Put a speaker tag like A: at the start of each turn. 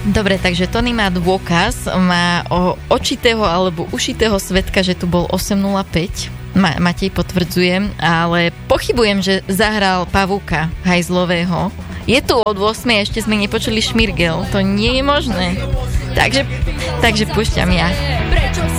A: Dobre, takže Tony má dôkaz, má očitého alebo ušitého svedka, že tu bol 8:05. Matej potvrdzuje, ale pochybujem, že zahral Pavúka Hajzlového. Je tu od 8, ešte sme nepočuli Šmirgel. To nie je možné. Takže púšťam ja.